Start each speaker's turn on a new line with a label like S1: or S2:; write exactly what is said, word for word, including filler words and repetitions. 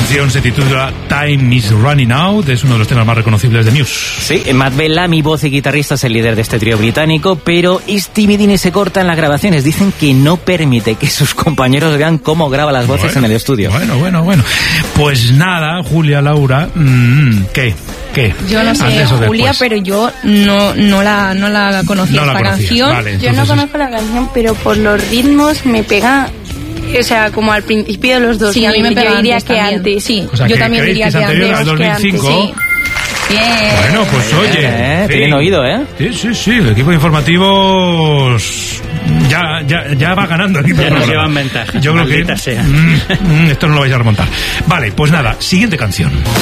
S1: canción se titula Time is Running Out, es uno de los temas más reconocibles de Muse.
S2: Sí, Matt Bellamy, voz y guitarrista, es el líder de este trío británico, pero Stevie Dean se corta en las grabaciones. Dicen que no permite que sus compañeros vean cómo graba las voces
S1: bueno,
S2: en el estudio.
S1: Bueno, bueno, bueno. Pues nada, Julia, Laura, mmm, ¿qué? ¿Qué?
S3: Yo no sé, Julia,
S1: después.
S3: pero yo no, no la, no la conocía
S1: no
S3: esta
S1: la
S3: canción.
S1: Vale,
S4: yo no conozco la canción, pero por los ritmos me pega, o sea, como al principio de los dos.
S3: Sí, a mí me pega.
S4: Yo diría
S3: antes
S4: que
S3: también.
S4: antes.
S3: Sí,
S1: O sea,
S3: yo
S1: que
S3: también
S1: ¿creéis
S3: diría
S1: que es
S3: que
S1: anterior
S3: antes.
S1: al dos mil cinco?
S3: Sí. Bien.
S1: Bueno, pues oye,
S2: Eh,
S1: sí.
S2: tienen oído, ¿eh?
S1: Sí, sí, sí, el equipo de informativos ya, ya, ya va ganando. El equipo
S5: Ya nos
S1: de
S5: llevan ventaja.
S1: Yo creo que
S5: Maldita sea.
S1: mm, mm, esto no lo vais a remontar. Vale, pues nada, siguiente canción.